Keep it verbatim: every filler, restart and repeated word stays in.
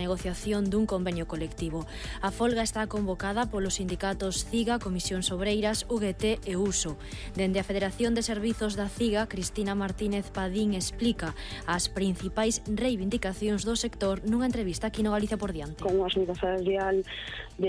negociación dun convenio colectivo. A folga está convocada polos sindicatos CIGA, Comisións Obreiras, U G T e Uso. Dende a Federación de Servizos da CIGA, Cristina Martínez Padín explica as principais reivindicacións do sector nunha entrevista aquí no Galicia por Diante. Con unha subida salarial de